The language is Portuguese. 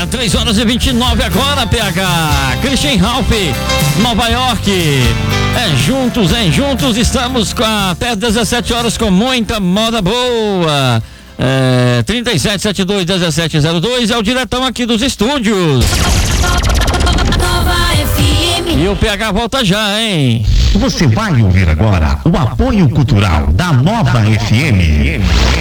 3h29 agora, PH. Christian Ralph, Nova York. Juntos, estamos até 17 horas com muita moda boa. 3772-1702 é o diretão aqui dos estúdios. Nova FM. E o PH volta já, hein? Você vai ouvir agora o apoio cultural da Nova FM.